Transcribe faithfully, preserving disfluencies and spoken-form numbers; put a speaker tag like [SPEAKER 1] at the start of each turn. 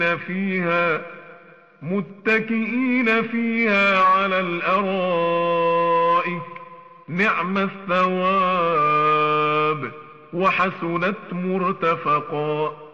[SPEAKER 1] فيها متكئين فيها على الأرائك نعم الثواب وحسنت مرتفقا.